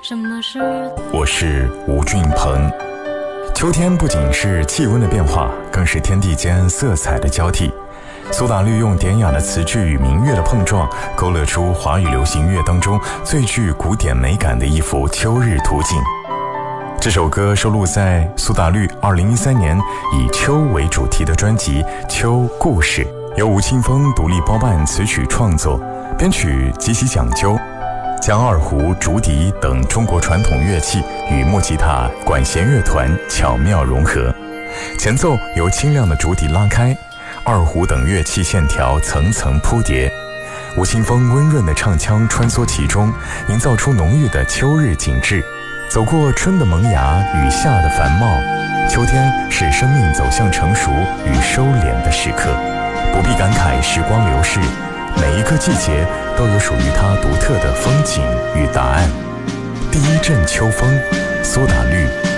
我是吴俊鹏。秋天不仅是气温的变化，更是天地间色彩的交替。苏打绿用典雅的词句与民乐的碰撞，勾勒出华语流行乐当中最具古典美感的一幅秋日图景。这首歌收录在苏打绿2013年以秋为主题的专辑《秋故事》，由吴青峰独立包办词曲创作，编曲极其讲究，将二胡、竹笛等中国传统乐器与木吉他、管弦乐团巧妙融合。前奏由清亮的竹笛拉开，二胡等乐器线条层层铺叠，吴青峰温润的唱腔穿梭其中，营造出浓郁的秋日景致。走过春的萌芽与夏的繁茂，秋天是生命走向成熟与收敛的时刻。不必感慨时光流逝，每一个季节都有属于它独特的风景与答案。第一阵秋风，苏打绿。